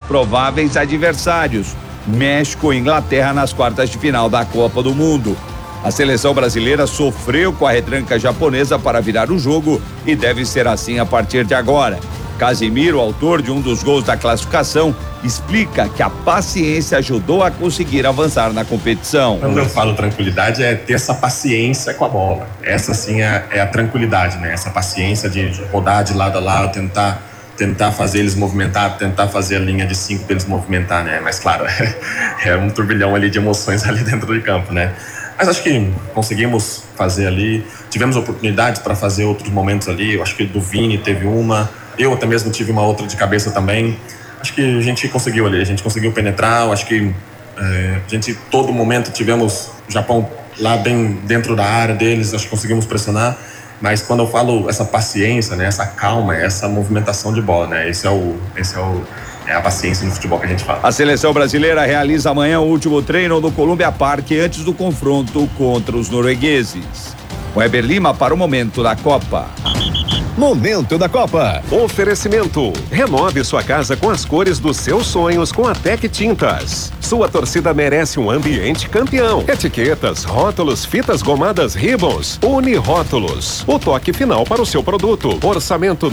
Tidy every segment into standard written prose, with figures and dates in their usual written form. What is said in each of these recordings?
prováveis adversários: México e Inglaterra nas quartas de final da Copa do Mundo. A seleção brasileira sofreu com a retranca japonesa para virar o jogo e deve ser assim a partir de agora. Casemiro, autor de um dos gols da classificação, explica que a paciência ajudou a conseguir avançar na competição. Quando eu falo tranquilidade, é ter essa paciência com a bola. Essa sim é a tranquilidade, né? Essa paciência de rodar de lado a lado, tentar fazer eles movimentar, tentar fazer a linha de 5 para eles movimentar, né? Mas claro, é um turbilhão ali de emoções ali dentro de campo, né? Mas acho que conseguimos fazer ali, tivemos oportunidades para fazer outros momentos ali. Eu acho que do Vini teve uma, eu até mesmo tive uma outra de cabeça também. Acho que a gente conseguiu ali, a gente conseguiu penetrar. Eu acho que a gente, todo momento, tivemos o Japão lá bem dentro da área deles, acho que conseguimos pressionar. Mas quando eu falo essa paciência, né, essa calma, essa movimentação de bola, né, é a paciência no futebol que a gente fala. A seleção brasileira realiza amanhã o último treino no Columbia Park antes do confronto contra os noruegueses. Weber Lima para o Momento da Copa. Momento da Copa. Oferecimento. Renove sua casa com as cores dos seus sonhos com a Tec Tintas. Sua torcida merece um ambiente campeão. Etiquetas, rótulos, fitas gomadas Ribbons. Unirótulos. O toque final para o seu produto. Orçamento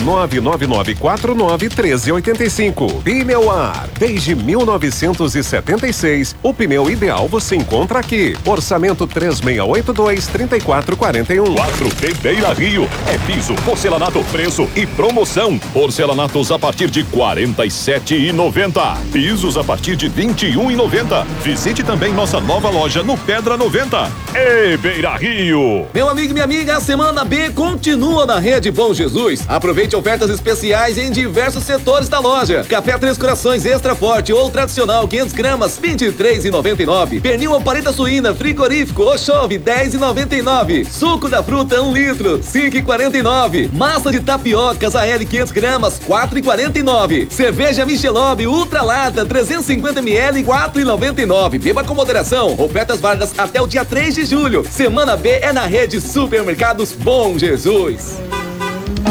999491385. Pneuar. Desde 1976, o pneu ideal você encontra aqui. Orçamento 3682-3441. 4P Beira Rio. É piso, porcelanato, preço e promoção. Porcelanatos a partir de R$ 47,90. Pisos a partir de R$ 21,90. Visite também nossa nova loja no Pedra 90. Beira Rio. Meu amigo e minha amiga, a Semana B continua na Rede Bom Jesus. Aproveite ofertas especiais em diversos setores da loja. Café Três Corações Extra Forte ou tradicional 500 gramas, R$ 23,99. Pernil ou paleta suína frigorífico ou chove, R$ 10,99. Suco da fruta 1 litro, R$ 5,49. Massa de tapiocas AL 500 gramas, R$ 4,49. Cerveja Michelob Ultra Lata 350 ml, R$ 4,99. Beba com moderação. Ofertas válidas até o dia 3 de julho. Semana B é na Rede Supermercados Bom Jesus.